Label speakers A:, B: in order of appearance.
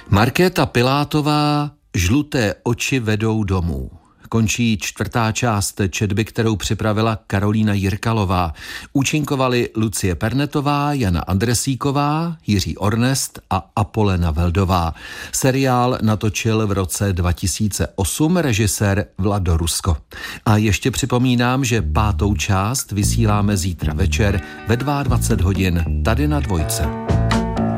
A: Markéta Pilátová, Žluté oči vedou domů. Končí 4. část četby, kterou připravila Karolína Jirkalová. Účinkovali Lucie Pernetová, Jana Andresíková, Jiří Ornest a Apolena Veldová. Seriál natočil v roce 2008 režisér Vlado Rusko. A ještě připomínám, že 5. část vysíláme zítra večer ve 22 hodin tady na Dvojce.